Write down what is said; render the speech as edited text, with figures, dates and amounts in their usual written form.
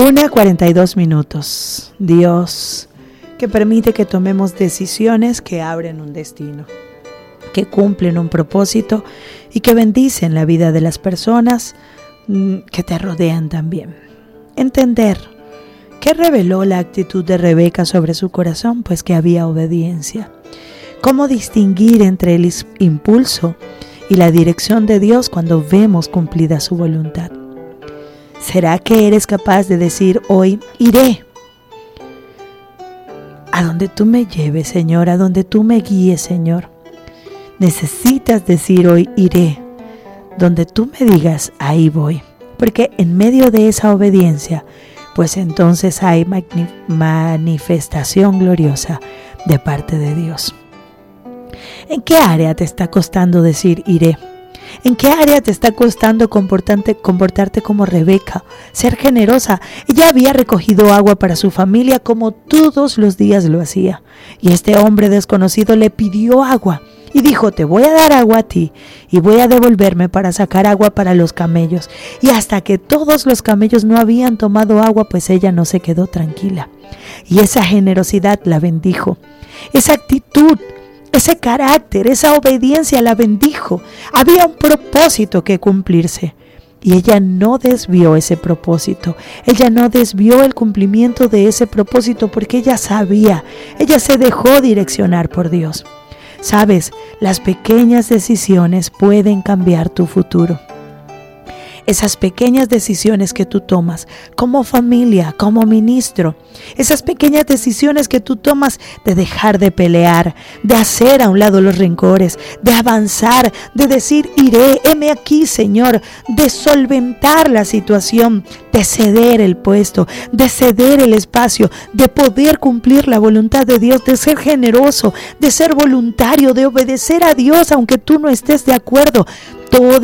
1:42. Dios, que permite que tomemos decisiones que abren un destino, que cumplen un propósito y que bendicen la vida de las personas que te rodean también. Entender ¿qué reveló la actitud de Rebeca sobre su corazón? Pues que había obediencia. ¿Cómo distinguir entre el impulso y la dirección de Dios cuando vemos cumplida su voluntad? ¿Será que eres capaz de decir hoy, iré a donde tú me lleves, Señor, a donde tú me guíes, Señor? Necesitas decir hoy, iré, donde tú me digas, ahí voy. Porque en medio de esa obediencia, pues entonces hay manifestación gloriosa de parte de Dios. ¿En qué área te está costando decir iré? ¿En qué área te está costando comportarte como Rebeca? Ser generosa. Ella había recogido agua para su familia como todos los días lo hacía. Y este hombre desconocido le pidió agua y dijo, te voy a dar agua a ti y voy a devolverme para sacar agua para los camellos. Y hasta que todos los camellos no habían tomado agua, pues ella no se quedó tranquila. Y esa generosidad la bendijo. Esa actitud, ese carácter, esa obediencia la bendijo. Había un propósito que cumplirse. Y ella no desvió ese propósito. Ella no desvió el cumplimiento de ese propósito porque ella sabía. Ella se dejó direccionar por Dios. Sabes, las pequeñas decisiones pueden cambiar tu futuro. Esas pequeñas decisiones que tú tomas como familia, como ministro, esas pequeñas decisiones que tú tomas de dejar de pelear, de hacer a un lado los rencores, de avanzar, de decir iré, heme aquí, Señor, de solventar la situación, de ceder el puesto, de ceder el espacio, de poder cumplir la voluntad de Dios, de ser generoso, de ser voluntario, de obedecer a Dios aunque tú no estés de acuerdo. Todas